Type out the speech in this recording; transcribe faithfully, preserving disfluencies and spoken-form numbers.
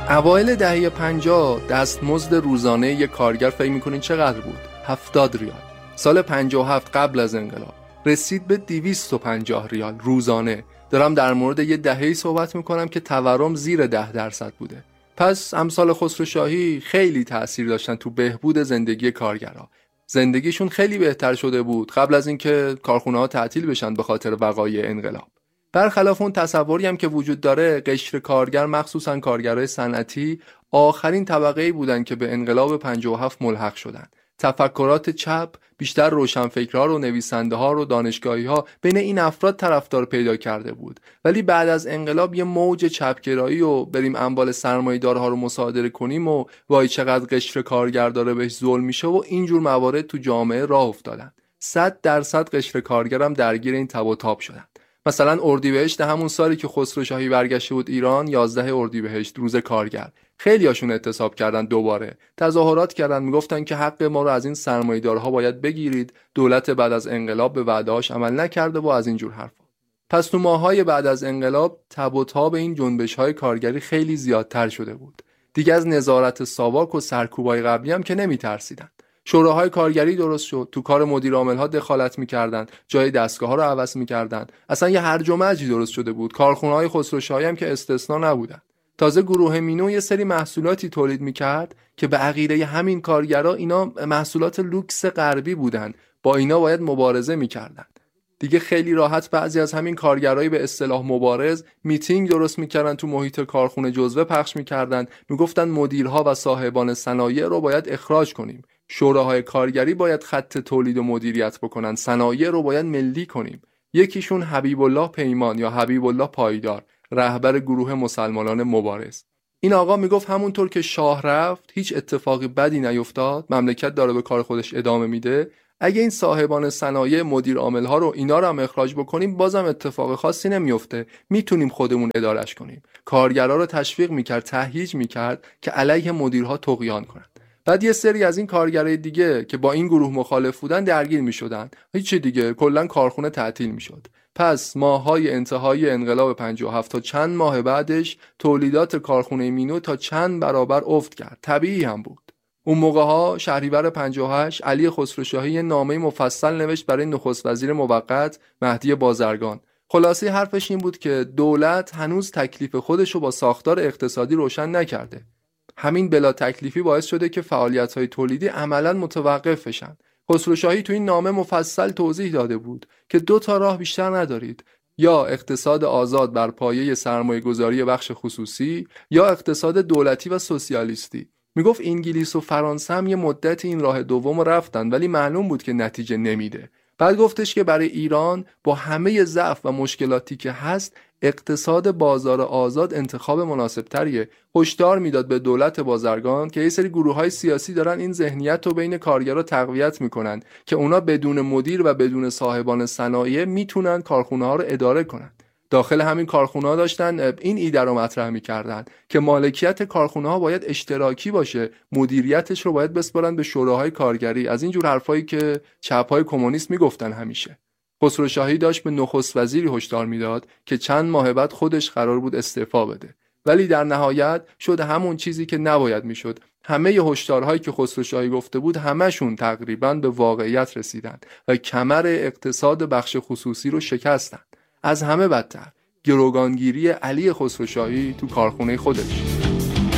اوایل دهه پنجاه دستمزد روزانه یک کارگر فکر می‌کنین چقدر بود؟ هفتاد ریال. سال پنجاه و هفت قبل از انقلاب رسید به دویست و پنجاه ریال روزانه. دارم در مورد یه دهه‌ای صحبت می‌کنم که تورم زیر ده درصد بوده. پس امثال خسروشاهی خیلی تأثیر داشتن تو بهبود زندگی کارگرها. زندگیشون خیلی بهتر شده بود قبل از اینکه کارخونه‌ها تعطیل بشن به خاطر وقایع انقلاب. برخلاف اون تصوری هم که وجود داره، قشر کارگر مخصوصا کارگرای صنعتی آخرین طبقه‌ای بودن که به انقلاب پنجاه و هفت ملحق شدن. تفکرات چپ بیشتر روشنفکرها رو، نویسنده‌ها رو، دانشگاهی‌ها بین این افراد طرفدار پیدا کرده بود. ولی بعد از انقلاب یه موج چپگرایی و بریم اموال سرمایه‌دارها رو مصادره کنیم و وای چقدر قشر کارگر داره بهش ظلم میشه و اینجور موارد تو جامعه راه افتادن. صد درصد قشر کارگرم درگیر این تب و تاب شدن. مثلا اردیبهشت همون سالی که خسروشاهی برگشته بود ایران، یازده اردیبهشت روز کارگر، خیلی هاشون اعتصاب کردن، دوباره تظاهرات کردن، میگفتن که حق ما رو از این سرمایه‌دارها باید بگیرید، دولت بعد از انقلاب به وعده‌هاش عمل نکرده و از این جور حرفا. پس تو ماه‌های بعد از انقلاب تب و تاب این جنبش‌های کارگری خیلی زیادتر شده بود. دیگه از نظارت ساواک و سرکوبای قبلی هم که نمی‌ترسیدن. شوراهای کارگری درست شد، تو کار مدیر عامل‌ها دخالت می‌کردن، جای دستگاه‌ها رو عوض می‌کردن. اصلا یه هرج و مرجی درست شده بود. کارخونه‌های خسروشاهی هم که استثنا نبودن. تازه گروه مینو یه سری محصولاتی تولید می‌کرد که به عقیده همین کارگرا اینا محصولات لوکس غربی بودن، با اینا باید مبارزه می‌کردن. دیگه خیلی راحت بعضی از همین کارگرای به اصطلاح مبارز میتینگ درست می‌کردن، تو محیط کارخونه جزوه پخش می‌کردن، میگفتن مدیرها و صاحبان صنایع رو باید اخراج کنیم. شوراهای کارگری باید خط تولید و مدیریت بکنن، صنایع رو باید ملی کنیم. یکیشون حبیب الله پیمان یا حبیب الله پایدار، رهبر گروه مسلمانان مبارز. این آقا میگفت همونطور که شاه رفت هیچ اتفاقی بدی نیفتاد، مملکت داره به کار خودش ادامه میده. اگه این صاحبان صنایع، مدیر عامل‌ها رو اینا رو هم اخراج بکنیم بازم اتفاق خاصی نمیفته، میتونیم خودمون ادارش کنیم. کارگرا رو تشویق میکرد، تهییج میکرد که علیه مدیرها طغیان کنن. بعد یه سری از این کارگرای دیگه که با این گروه مخالف بودن درگیر میشدن، هیچی دیگه، کلا کارخونه تعطیل میشد. پس ماهای انتهای انقلاب پنجاه و هفت تا چند ماه بعدش تولیدات کارخونه مینو تا چند برابر افت کرد. طبیعی هم بود. اون موقع‌ها شهریور پنجاه و هشت علی خسروشاهی نامه مفصل نوشت برای نخست وزیر موقت مهدی بازرگان. خلاصه حرفش این بود که دولت هنوز تکلیف خودش رو با ساختار اقتصادی روشن نکرده. همین بلا تکلیفی باعث شده که فعالیت‌های تولیدی عملاً متوقف بشن. خسروشاهی تو این نامه مفصل توضیح داده بود که دو تا راه بیشتر ندارید، یا اقتصاد آزاد بر پایه سرمایه‌گذاری بخش خصوصی یا اقتصاد دولتی و سوسیالیستی. میگفت انگلیس و فرانسه هم یه مدت این راه دوم رفتن ولی معلوم بود که نتیجه نمیده. بعد گفتش که برای ایران با همه ضعف و مشکلاتی که هست اقتصاد بازار آزاد انتخاب مناسب تریه. هشدار میداد به دولت بازرگان که یه سری گروه‌های سیاسی دارن این ذهنیت رو بین کارگرها تقویت میکنن که اونا بدون مدیر و بدون صاحبان صنایع میتونن کارخونه‌ها رو اداره کنن. داخل همین کارخونه‌ها داشتن این ایده رو مطرح می‌کردن که مالکیت کارخونه‌ها باید اشتراکی باشه، مدیریتش رو باید بسپارن به شوراهای کارگری. از این جور حرفایی که چپ‌های کمونیست میگفتن همیشه. خسروشاهی داشت به نخست وزیری هشدار میداد که چند ماه بعد خودش قرار بود استعفا بده، ولی در نهایت شد همون چیزی که نباید میشد. همه هشدارهایی که خسروشاهی گفته بود همشون تقریباً به واقعیت رسیدن و کمر اقتصاد بخش خصوصی رو شکستن. از همه بدتر گروگانگیری علی خسروشاهی تو کارخونه خودش.